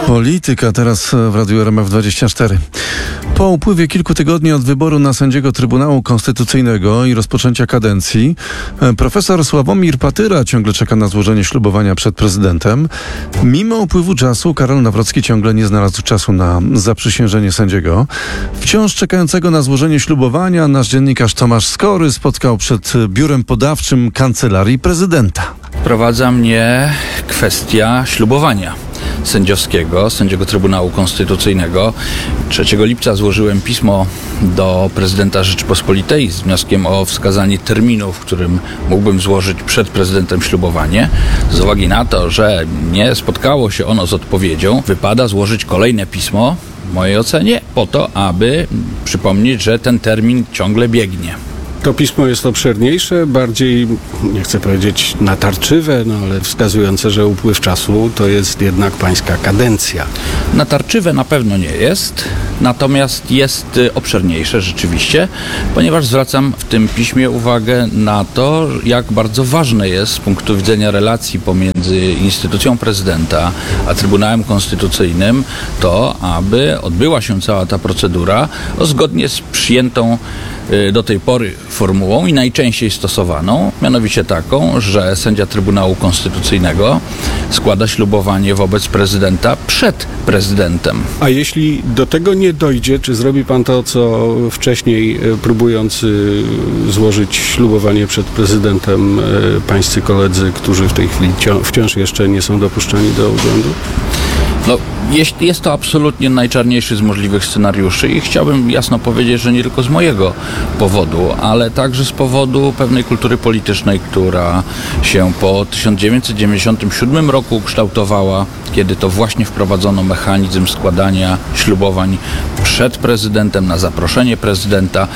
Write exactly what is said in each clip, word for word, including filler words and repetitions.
Polityka teraz w Radiu R M F dwadzieścia cztery. Po upływie kilku tygodni od wyboru na sędziego Trybunału Konstytucyjnego i rozpoczęcia kadencji, profesor Sławomir Patyra ciągle czeka na złożenie ślubowania przed prezydentem. Mimo upływu czasu Karol Nawrocki ciągle nie znalazł czasu na zaprzysiężenie sędziego. Wciąż czekającego na złożenie ślubowania nasz dziennikarz Tomasz Skory spotkał przed biurem podawczym Kancelarii Prezydenta. Prowadza mnie kwestia ślubowania sędziowskiego, sędziego Trybunału Konstytucyjnego. trzeciego lipca złożyłem pismo do prezydenta Rzeczypospolitej z wnioskiem o wskazanie terminu, w którym mógłbym złożyć przed prezydentem ślubowanie. Z uwagi na to, że nie spotkało się ono z odpowiedzią, wypada złożyć kolejne pismo, w mojej ocenie, po to, aby przypomnieć, że ten termin ciągle biegnie. To pismo jest obszerniejsze, bardziej, nie chcę powiedzieć natarczywe, no ale wskazujące, że upływ czasu to jest jednak pańska kadencja. Natarczywe na pewno nie jest, natomiast jest obszerniejsze rzeczywiście, ponieważ zwracam w tym piśmie uwagę na to, jak bardzo ważne jest z punktu widzenia relacji pomiędzy instytucją prezydenta a Trybunałem Konstytucyjnym to, aby odbyła się cała ta procedura zgodnie z przyjętą do tej pory formułą i najczęściej stosowaną, mianowicie taką, że sędzia Trybunału Konstytucyjnego składa ślubowanie wobec prezydenta przed prezydentem. A jeśli do tego nie dojdzie, czy zrobi pan to, co wcześniej próbując złożyć ślubowanie przed prezydentem pańscy koledzy, którzy w tej chwili wciąż jeszcze nie są dopuszczani do urzędu? No, jest to absolutnie najczarniejszy z możliwych scenariuszy i chciałbym jasno powiedzieć, że nie tylko z mojego powodu, ale także z powodu pewnej kultury politycznej, która się po tysiąc dziewięćset dziewięćdziesiątym siódmym roku ukształtowała, kiedy to właśnie wprowadzono mechanizm składania ślubowań przed prezydentem, na zaproszenie prezydenta.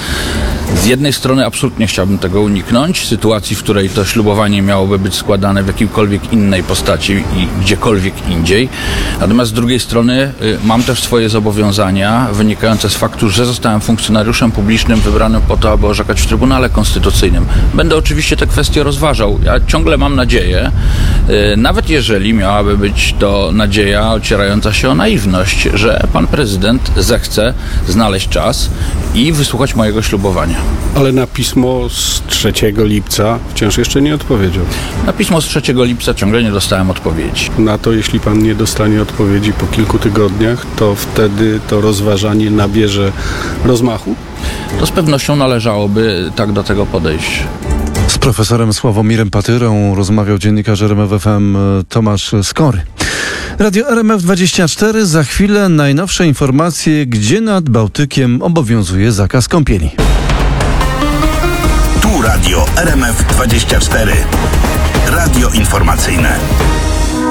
Z jednej strony absolutnie chciałbym tego uniknąć, sytuacji, w której to ślubowanie miałoby być składane w jakiejkolwiek innej postaci i gdziekolwiek indziej. Natomiast z drugiej strony y, mam też swoje zobowiązania wynikające z faktu, że zostałem funkcjonariuszem publicznym wybranym po to, aby orzekać w Trybunale Konstytucyjnym. Będę oczywiście te kwestie rozważał. Ja ciągle mam nadzieję, y, nawet jeżeli miałaby być to nadzieja ocierająca się o naiwność, że pan prezydent zechce znaleźć czas i wysłuchać mojego ślubowania. Ale na pismo z trzeciego lipca wciąż jeszcze nie odpowiedział. Na pismo z trzeciego lipca ciągle nie dostałem odpowiedzi. Na to, jeśli pan nie dostanie odpowiedzi po kilku tygodniach, to wtedy to rozważanie nabierze rozmachu? To z pewnością należałoby tak do tego podejść. Z profesorem Sławomirem Patyrą rozmawiał dziennikarz R M F F M Tomasz Skory. Radio R M F dwadzieścia cztery, za chwilę najnowsze informacje, gdzie nad Bałtykiem obowiązuje zakaz kąpieli. Tu Radio R M F dwadzieścia cztery. Radio informacyjne.